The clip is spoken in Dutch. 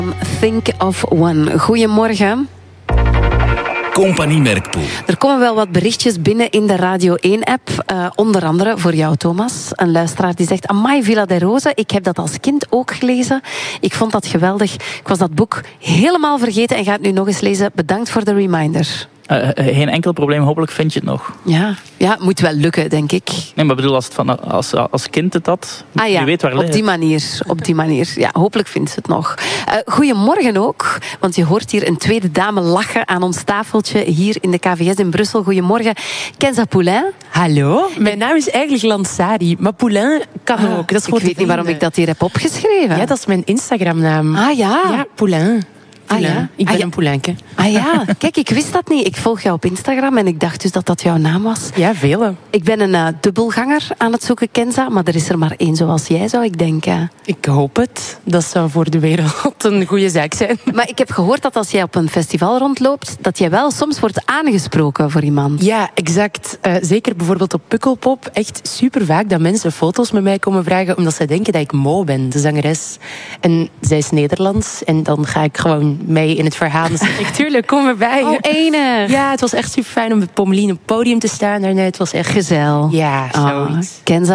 Think of One. Goedemorgen. Compagnie Merkpoel. Er komen wel wat berichtjes binnen in de Radio 1-app. Onder andere voor jou, Thomas. Een luisteraar die zegt... Amai, Villa de Rose. Ik heb dat als kind ook gelezen. Ik vond dat geweldig. Ik was dat boek helemaal vergeten en ga het nu nog eens lezen. Bedankt voor de reminder. Geen enkel probleem, hopelijk vind je het nog. Ja, het moet wel lukken, denk ik. Nee, maar bedoel, als kind het had, je weet waar het ligt. Op die manier. Ja, hopelijk vindt ze het nog. Goedemorgen ook, want je hoort hier een tweede dame lachen aan ons tafeltje hier in de KVS in Brussel. Goedemorgen, Kenza Poulain. Hallo, mijn naam is eigenlijk Lansari, maar Poulain kan ook. Dat is ik weet niet waarom ik dat hier heb opgeschreven. Ja, dat is mijn Instagramnaam. Ah ja? Ja, Poulain. Ja. Ik ben een Poulenke. Ah ja, kijk, ik wist dat niet. Ik volg jou op Instagram en ik dacht dus dat dat jouw naam was. Ja, vele. Ik ben een dubbelganger aan het zoeken, Kenza, maar er is er maar één zoals jij, zou ik denken. Ik hoop het. Dat zou voor de wereld een goede zaak zijn. Maar ik heb gehoord dat als jij op een festival rondloopt, dat jij wel soms wordt aangesproken voor iemand. Ja, exact. Zeker bijvoorbeeld op Pukkelpop. Echt super vaak dat mensen foto's met mij komen vragen omdat ze denken dat ik Mo ben, de zangeres. En zij is Nederlands en dan ga ik gewoon mee in het verhaal. Dus ik tuurlijk, kom erbij. Oh, enig. Ja, het was echt super fijn om met Pommelien op het podium te staan. Het was echt gezellig. Ja, zoiets. Kenza.